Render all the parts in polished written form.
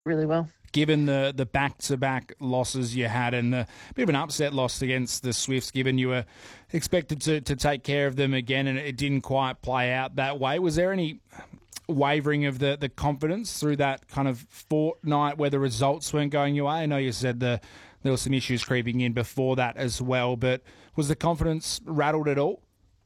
really well. Given the back-to-back losses you had and the bit of an upset loss against the Swifts, given you were expected to take care of them again and it didn't quite play out that way, was there any wavering of the confidence through that kind of fortnight where the results weren't going your way? I know you said there were some issues creeping in before that as well, but was the confidence rattled at all?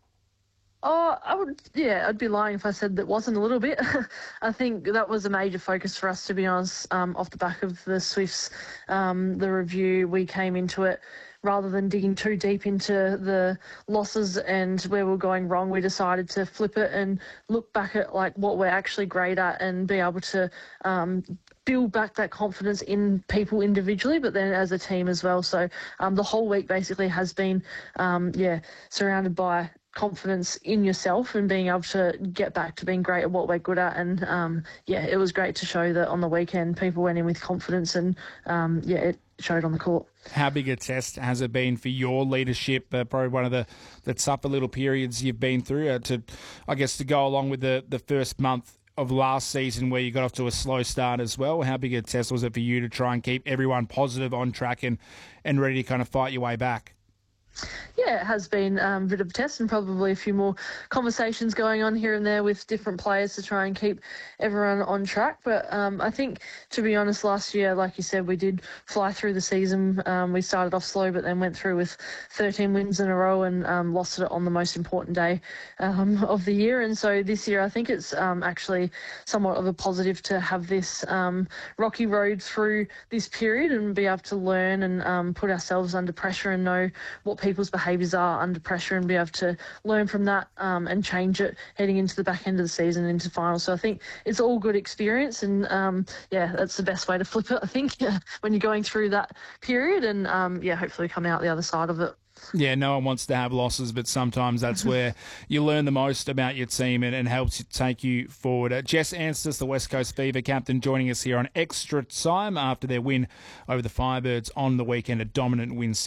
Oh, I'd be lying if I said that wasn't a little bit. I think that was a major focus for us, to be honest, off the back of the Swifts, the review. We came into it rather than digging too deep into the losses and where we're going wrong. We decided to flip it and look back at like what we're actually great at and be able to build back that confidence in people individually, but then as a team as well. So the whole week basically has been, surrounded by confidence in yourself and being able to get back to being great at what we're good at. And it was great to show that on the weekend people went in with confidence and it showed on the court. How big a test has it been for your leadership? Probably one of the tougher little periods you've been through to go along with the first month of last season where you got off to a slow start as well. How big a test was it for you to try and keep everyone positive, on track and ready to kind of fight your way back? Yeah, it has been a bit of a test and probably a few more conversations going on here and there with different players to try and keep everyone on track. But I think, to be honest, last year, like you said, we did fly through the season. We started off slow, but then went through with 13 wins in a row and lost it on the most important day of the year. And so this year, I think it's actually somewhat of a positive to have this rocky road through this period and be able to learn and put ourselves under pressure and know what people's behaviours are under pressure and be able to learn from that and change it heading into the back end of the season into finals. So I think it's all good experience and that's the best way to flip it, I think, when you're going through that period and hopefully come out the other side of it. Yeah, no one wants to have losses, but sometimes that's where you learn the most about your team and helps take you forward. Jess Anstice, the West Coast Fever captain, joining us here on Extra Time after their win over the Firebirds on the weekend, a dominant win,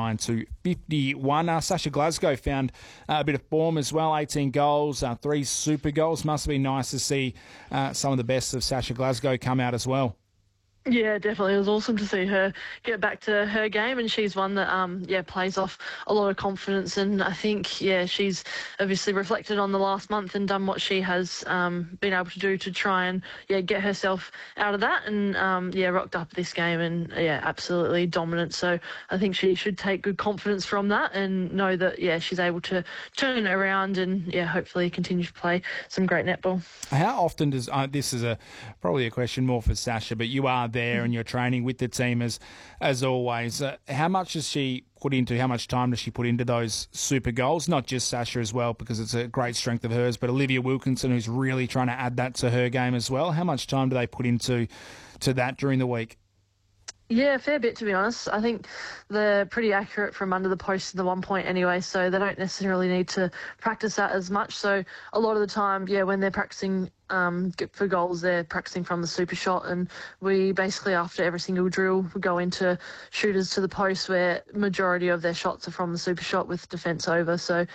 69-51. Sasha Glasgow found a bit of form as well, 18 goals, 3 super goals. Must have been nice to see some of the best of Sasha Glasgow come out as well. Yeah, definitely. It was awesome to see her get back to her game, and she's one that plays off a lot of confidence. And I think she's obviously reflected on the last month and done what she has been able to do to try and get herself out of that. And rocked up this game and absolutely dominant. So I think she should take good confidence from that and know that she's able to turn it around and hopefully continue to play some great netball. How often does this is probably a question more for Sasha, but you are there and you're training with the team as always. How much time does she put into those super goals? Not just Sasha as well, because it's a great strength of hers, but Olivia Wilkinson, who's really trying to add that to her game as well. How much time do they put into that during the week? Yeah, a fair bit, to be honest. I think they're pretty accurate from under the post to the 1 point anyway, so they don't necessarily need to practice that as much. So a lot of the time, when they're practicing for goals, they're practicing from the super shot, and we basically, after every single drill, we go into shooters to the post where majority of their shots are from the super shot with defence over. So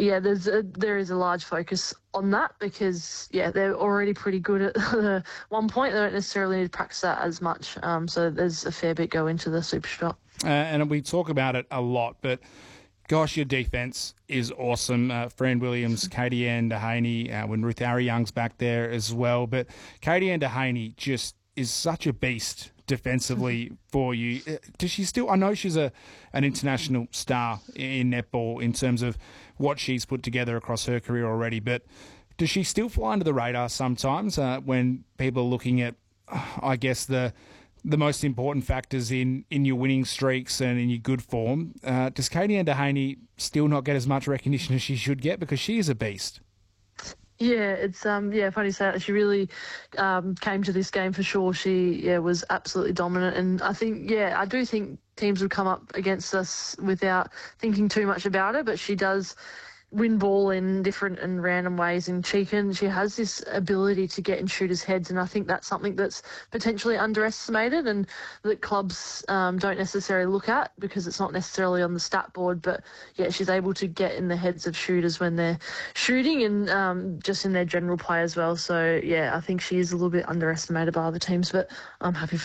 there is a large focus on that because they're already pretty good at the 1 point. They don't necessarily need to practice that as much. So there's a fair bit go into the super shot. And we talk about it a lot, but gosh, your defence is awesome. Fran Williams, Katie-Anne Dehaney, when Ruth Young's back there as well. But Katie-Anne Dehaney just is such a beast defensively for you. Does she still? I know she's an international star in netball in terms of what she's put together across her career already, but does she still fly under the radar sometimes when people are looking at, I guess, the most important factors in your winning streaks and in your good form? Does Katie-Anne Dehaney still not get as much recognition as she should get? Because she is a beast. Yeah, it's funny to say that. She really came to this game for sure. She was absolutely dominant, and I think I do think teams would come up against us without thinking too much about it, but she does win ball in different and random ways, and she has this ability to get in shooters' heads, and I think that's something that's potentially underestimated and that clubs don't necessarily look at because it's not necessarily on the stat board. But yeah, she's able to get in the heads of shooters when they're shooting, and just in their general play as well. So yeah, I think she is a little bit underestimated by other teams, but I'm happy for